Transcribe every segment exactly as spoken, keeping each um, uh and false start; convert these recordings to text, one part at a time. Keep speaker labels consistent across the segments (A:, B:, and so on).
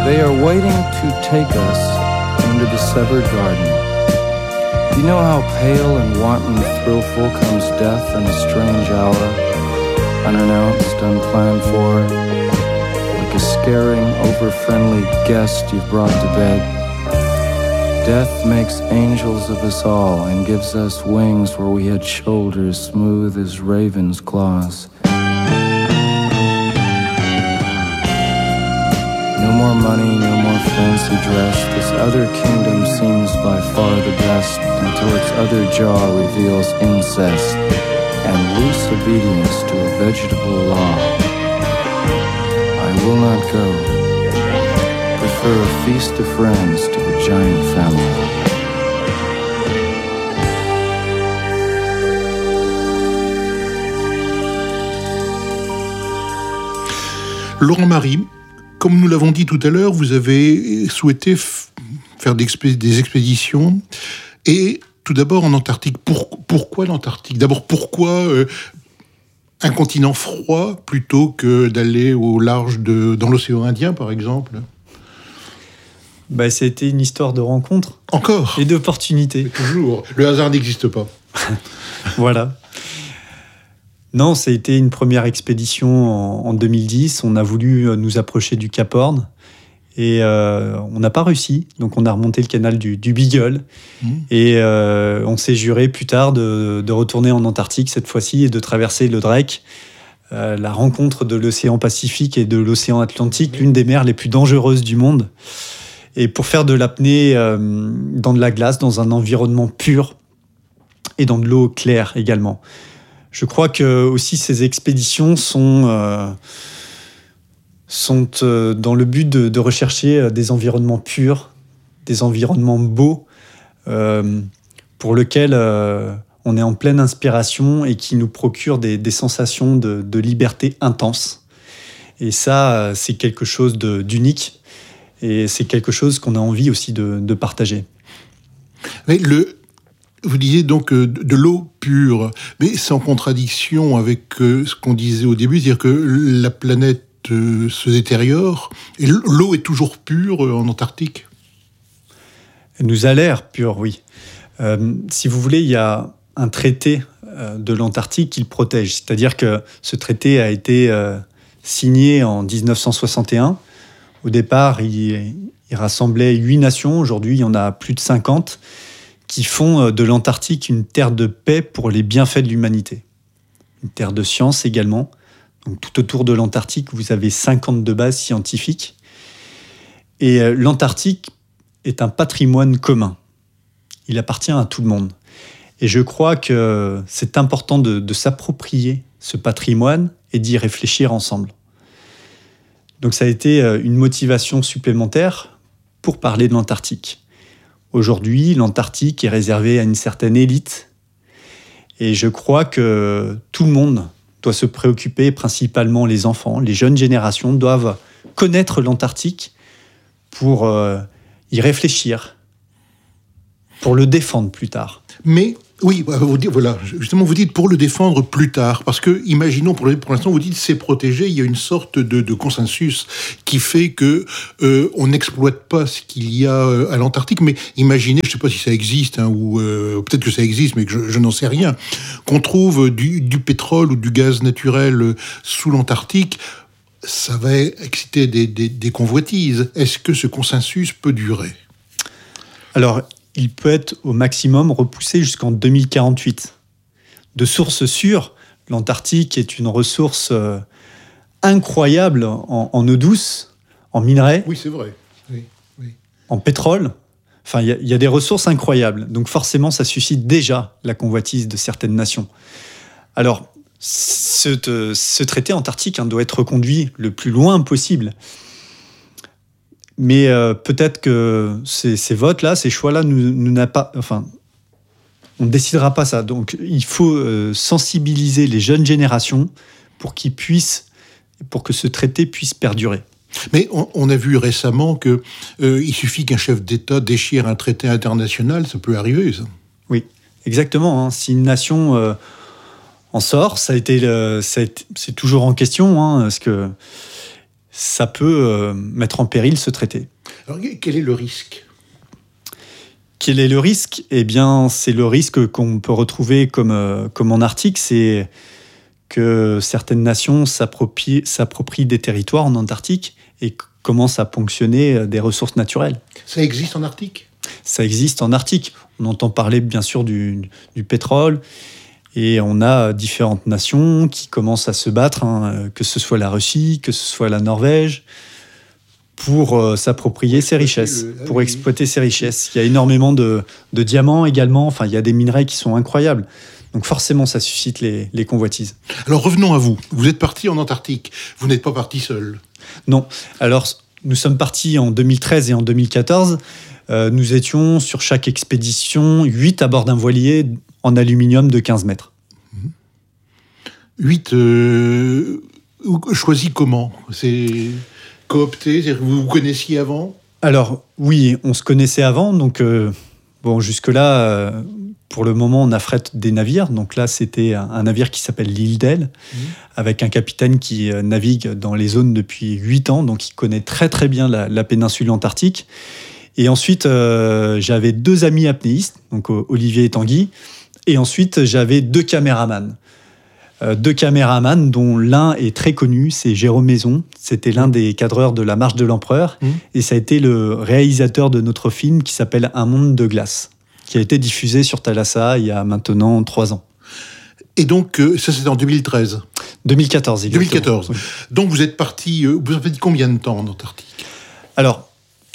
A: They are waiting to take us into the severed garden. Do you know how pale and wanton thrillful comes death in a strange hour, unannounced, unplanned for, like a scaring, over-friendly guest you've brought to bed? Death makes angels of us all and gives us wings where we had shoulders smooth as ravens' claws. No more money, no more fancy dress. This other kingdom seems by far the best, until its other jaw reveals incest and loose obedience to a vegetable law. I will not go. Prefer a feast of friends to the giant family.
B: Laurent Marie, comme nous l'avons dit tout à l'heure, vous avez souhaité f- faire des, expé- des expéditions, et tout d'abord en Antarctique. Pour- pourquoi l'Antarctique ? D'abord, pourquoi euh, un continent froid plutôt que d'aller au large de, dans l'océan Indien, par exemple ?
C: Bah, c'était une histoire de rencontre.
B: Encore ?
C: Et d'opportunité.
B: Toujours. Le hasard n'existe pas.
C: Voilà. Non, ça a été une première expédition en, en deux mille dix. On a voulu nous approcher du Cap Horn et euh, on n'a pas réussi. Donc on a remonté le canal du, du Beagle mmh. et euh, on s'est juré plus tard de, de retourner en Antarctique cette fois-ci et de traverser le Drake, euh, la rencontre de l'océan Pacifique et de l'océan Atlantique, mmh. l'une des mers les plus dangereuses du monde. Et pour faire de l'apnée euh, dans de la glace, dans un environnement pur et dans de l'eau claire également. Je crois que aussi ces expéditions sont, euh, sont euh, dans le but de, de rechercher des environnements purs, des environnements beaux, euh, pour lesquels euh, on est en pleine inspiration et qui nous procurent des, des sensations de, de liberté intense. Et ça, c'est quelque chose de, d'unique et c'est quelque chose qu'on a envie aussi de, de partager.
B: Mais le... Vous disiez donc euh, de l'eau pure, mais c'est en contradiction avec euh, ce qu'on disait au début, c'est-à-dire que la planète euh, se détériore, et l'eau est toujours pure euh, en Antarctique.
C: Elle nous a l'air pure, oui. Euh, si vous voulez, il y a un traité euh, de l'Antarctique qui le protège, c'est-à-dire que ce traité a été euh, signé en dix-neuf cent soixante et un. Au départ, il, il rassemblait huit nations, aujourd'hui il y en a plus de cinquante, qui font de l'Antarctique une terre de paix pour les bienfaits de l'humanité. Une terre de science également. Donc, tout autour de l'Antarctique, vous avez cinquante-deux bases scientifiques. Et euh, l'Antarctique est un patrimoine commun. Il appartient à tout le monde. Et je crois que c'est important de, de s'approprier ce patrimoine et d'y réfléchir ensemble. Donc ça a été une motivation supplémentaire pour parler de l'Antarctique. Aujourd'hui, l'Antarctique est réservée à une certaine élite et je crois que tout le monde doit se préoccuper, principalement les enfants, les jeunes générations doivent connaître l'Antarctique pour euh, y réfléchir, pour le défendre plus tard.
B: Mais oui, vous dites, voilà, justement, vous dites pour le défendre plus tard, parce que, imaginons, pour, pour l'instant, vous dites c'est protégé, il y a une sorte de, de consensus qui fait que euh, on n'exploite pas ce qu'il y a à l'Antarctique, mais imaginez, je ne sais pas si ça existe, hein, ou euh, peut-être que ça existe, mais que je, je n'en sais rien, qu'on trouve du, du pétrole ou du gaz naturel sous l'Antarctique, ça va exciter des, des, des convoitises. Est-ce que ce consensus peut durer ?
C: Alors, il peut être au maximum repoussé jusqu'en deux mille quarante-huit. De sources sûres, l'Antarctique est une ressource euh, incroyable en, en eau douce, en minerais,
B: oui, c'est vrai. Oui, oui.
C: En pétrole. Enfin, il y, y a des ressources incroyables. Donc forcément, ça suscite déjà la convoitise de certaines nations. Alors, ce, ce traité antarctique hein, doit être reconduit le plus loin possible. Mais euh, peut-être que ces, ces votes-là, ces choix-là, nous, nous n'a pas, enfin, on ne décidera pas ça. Donc, il faut euh, sensibiliser les jeunes générations pour qu'ils puissent, pour que ce traité puisse perdurer.
B: Mais on, on a vu récemment que euh, il suffit qu'un chef d'État déchire un traité international, ça peut arriver, ça.
C: Oui, exactement. Hein. Si une nation euh, en sort, ça a été, le, ça a été, c'est toujours en question, hein, parce que ça peut euh, mettre en péril ce traité.
B: Alors, quel est le risque ?
C: Quel est le risque ? Eh bien, c'est le risque qu'on peut retrouver comme, euh, comme en Arctique, c'est que certaines nations s'approprient, s'approprient des territoires en Antarctique et commencent à ponctionner des ressources naturelles.
B: Ça existe en Arctique ?
C: Ça existe en Arctique. On entend parler bien sûr du, du pétrole et on a différentes nations qui commencent à se battre, hein, que ce soit la Russie, que ce soit la Norvège, pour euh, s'approprier ces richesses, le... pour exploiter ces richesses. Il y a énormément de, de diamants également, enfin il y a des minerais qui sont incroyables. Donc forcément, ça suscite les, les convoitises.
B: Alors revenons à vous. Vous êtes parti en Antarctique. Vous n'êtes pas parti seul.
C: Non. Alors nous sommes partis en deux mille treize et en deux mille quatorze. Euh, nous étions sur chaque expédition huit à bord d'un voilier en aluminium de quinze mètres.
B: huit euh, choisis comment ? C'est coopté ? C'est-à-dire que vous vous connaissiez avant ? Alors
C: oui, on se connaissait avant. Donc euh, bon, jusque-là... Euh, Pour le moment, on affrète des navires. Donc là, c'était un navire qui s'appelle l'Île d'Elle, mmh. avec un capitaine qui navigue dans les zones depuis huit ans. Donc il connaît très très bien la, la péninsule antarctique. Et ensuite, euh, j'avais deux amis apnéistes, donc Olivier et Tanguy. Et ensuite, j'avais deux caméramans. Euh, deux caméramans dont l'un est très connu, c'est Jérôme Maison. C'était l'un des cadreurs de la Marche de l'Empereur. Mmh. Et ça a été le réalisateur de notre film qui s'appelle Un monde de glace, qui a été diffusé sur Thalassa il y a maintenant trois ans.
B: Et donc, euh, ça c'était en deux mille treize
C: deux mille quatorze, exactement.
B: deux mille quatorze. Oui. Donc vous êtes parti, euh, vous avez dit combien de temps en Antarctique ?
C: Alors,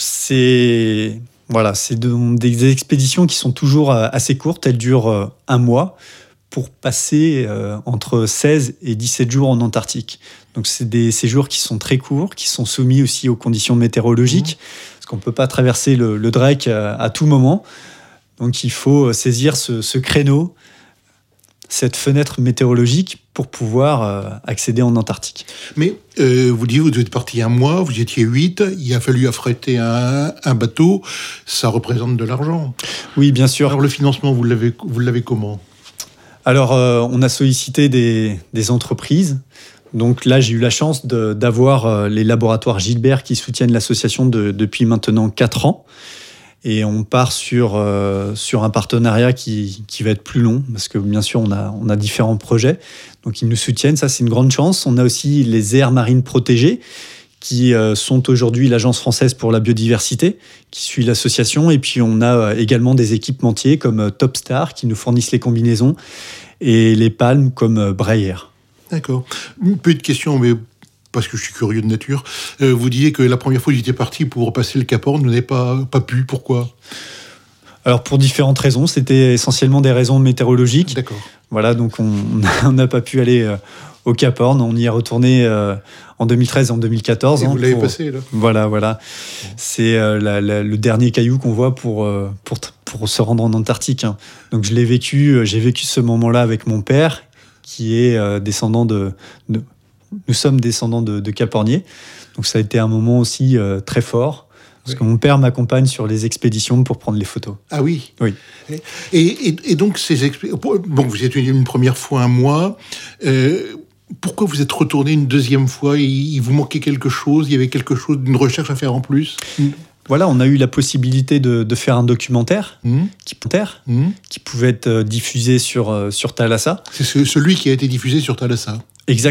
C: c'est, voilà, c'est de, des expéditions qui sont toujours assez courtes. Elles durent euh, un mois pour passer euh, entre seize et dix-sept jours en Antarctique. Donc c'est des séjours qui sont très courts, qui sont soumis aussi aux conditions météorologiques, mmh. parce qu'on ne peut pas traverser le, le Drake à, à tout moment. Donc il faut saisir ce, ce créneau, cette fenêtre météorologique pour pouvoir euh, accéder en Antarctique.
B: Mais euh, vous dites, vous êtes parti un mois, vous étiez huit, il a fallu affréter un, un bateau, ça représente de l'argent.
C: Oui, bien sûr.
B: Alors le financement, vous l'avez, vous l'avez comment ?
C: Alors euh, on a sollicité des, des entreprises. Donc là, j'ai eu la chance de, d'avoir euh, les laboratoires Gilbert qui soutiennent l'association de, depuis maintenant quatre ans. Et on part sur, euh, sur un partenariat qui, qui va être plus long, parce que bien sûr, on a, on a différents projets. Donc, ils nous soutiennent, ça, c'est une grande chance. On a aussi les aires marines protégées, qui euh, sont aujourd'hui l'Agence française pour la biodiversité, qui suit l'association. Et puis, on a également des équipementiers comme Topstar, qui nous fournissent les combinaisons, et les palmes comme Breyer.
B: D'accord. Une petite question, mais... parce que je suis curieux de nature, euh, vous disiez que la première fois que j'étais parti pour passer le Cap Horn, vous n'avez pas, pas pu. Pourquoi ?
C: Alors, pour différentes raisons. C'était essentiellement des raisons météorologiques.
B: D'accord.
C: Voilà, donc on n'a pas pu aller euh, au Cap Horn. On y est retourné euh, en deux mille treize et en deux mille quatorze.
B: Et
C: hein,
B: vous l'avez
C: pour...
B: passé, là ?
C: Voilà, voilà. C'est euh, la, la, le dernier caillou qu'on voit pour, euh, pour, pour se rendre en Antarctique. Hein. Donc, je l'ai vécu, j'ai vécu ce moment-là avec mon père, qui est euh, descendant de... de Nous sommes descendants de, de Capornier, donc ça a été un moment aussi euh, très fort, parce oui. que mon père m'accompagne sur les expéditions pour prendre les photos.
B: Ah oui.
C: Oui.
B: Et, et, et donc ces expéditions, bon, vous êtes une première fois un mois. Euh, pourquoi vous êtes retourné une deuxième fois ? il, il vous manquait quelque chose ? Il y avait quelque chose, d'une recherche à faire en plus ?
C: Voilà, on a eu la possibilité de, de faire un documentaire mmh. qui, mmh. qui pouvait être diffusé sur, sur Thalassa.
B: C'est ce, celui qui a été diffusé sur Thalassa.